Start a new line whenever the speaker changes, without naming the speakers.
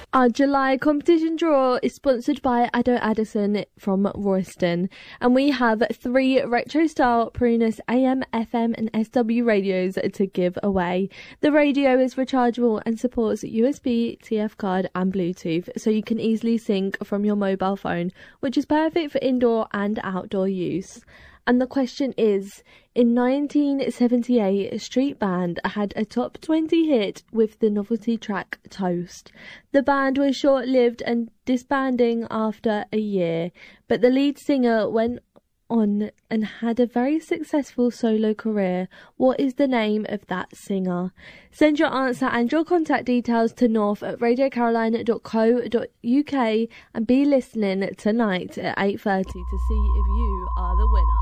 Our July competition draw is sponsored by Ado Addison from Royston, and we have 3 retro-style Prunus AM, FM and SW radios to give away. The radio is rechargeable and supports USB, TF card and Bluetooth, so you can easily sync from your mobile phone, which is perfect for indoor and outdoor use. And the question is, in 1978, a street band had a top 20 hit with the novelty track Toast. The band was short-lived and disbanding after a year, but the lead singer went on and had a very successful solo career. What is the name of that singer? Send your answer and your contact details to north@radiocarolina.co.uk and be listening tonight at 8:30 to see if you are the winner.